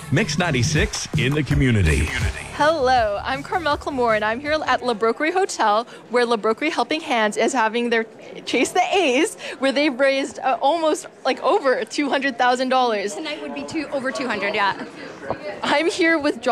Mix 96 in the community. Hello, I'm Carmel Clamore, and I'm here at La Broquerie Hotel, where La Broquerie Helping Hands is having their Chase the A's, where they've raised almost over $200,000. Tonight would be over 200, yeah. I'm here with John.